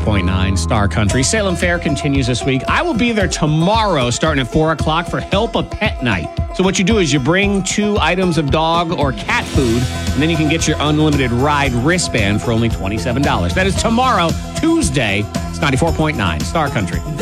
94.9 Star Country. Salem Fair continues this week. I will be there tomorrow starting at 4 o'clock for Help a Pet Night. So what you do is you bring 2 items of dog or cat food, and then you can get your unlimited ride wristband for only $27. That is tomorrow, Tuesday. It's 94.9 Star Country.